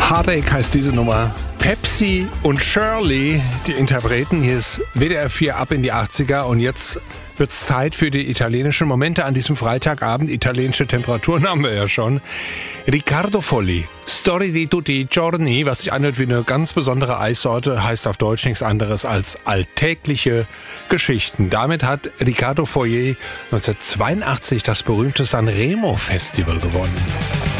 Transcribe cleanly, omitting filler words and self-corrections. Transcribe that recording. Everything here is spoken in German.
Heartache heißt diese Nummer. Pepsi und Shirley, die Interpreten. Hier ist WDR 4 ab in die 80er und jetzt wird's Zeit für die italienischen Momente an diesem Freitagabend. Italienische Temperaturen haben wir ja schon. Riccardo Folli, Story di tutti i giorni, was sich anhört wie eine ganz besondere Eissorte, heißt auf Deutsch nichts anderes als alltägliche Geschichten. Damit hat Riccardo Folli 1982 das berühmte Sanremo Festival gewonnen.